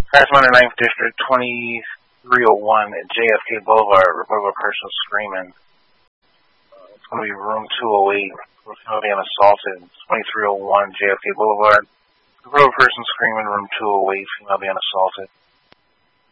Pathfinder 9th District, 2301 at JFK Boulevard. Report of a person screaming. It's going to be room 208. Female being assaulted. 2301 JFK Boulevard. Report of a person screaming, room 208. Female being assaulted.